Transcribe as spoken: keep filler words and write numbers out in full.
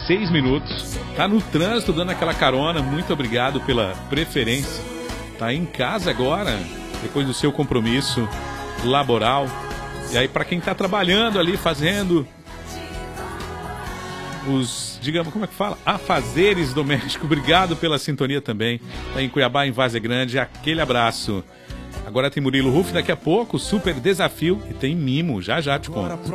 seis minutos. Tá no trânsito dando aquela carona. Muito obrigado pela preferência. Tá em casa agora, depois do seu compromisso laboral. E aí, para quem tá trabalhando ali, fazendo os, digamos, como é que fala? Afazeres domésticos. Obrigado pela sintonia também. Tá em Cuiabá, em Várzea Grande. Aquele abraço. Agora tem Murilo Ruff daqui a pouco, super desafio. E tem mimo, já já te conto.